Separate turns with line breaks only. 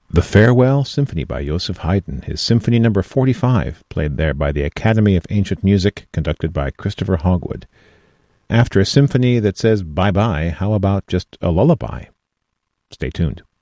The Farewell Symphony by Joseph Haydn, his Symphony No. 45, played there by the Academy of Ancient Music, conducted by Christopher Hogwood. After a symphony that says bye-bye, how about just a lullaby? Stay tuned.